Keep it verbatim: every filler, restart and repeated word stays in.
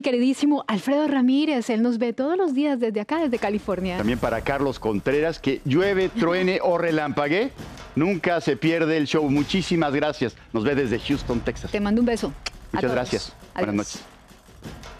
Queridísimo Alfredo Ramírez, él nos ve todos los días desde acá, desde California. También para Carlos Contreras, que llueve, truene o relampaguee, nunca se pierde el show. Muchísimas gracias. Nos ve desde Houston, Texas. Te mando un beso. Muchas gracias. Adiós. Buenas noches.